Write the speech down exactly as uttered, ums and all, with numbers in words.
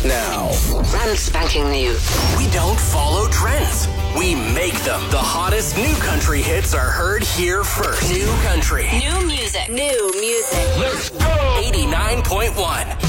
now. Brand spanking new. We don't follow trends. We make them. The hottest new country hits are heard here first. New country. New music. New music. Let's go! eighty-nine point one.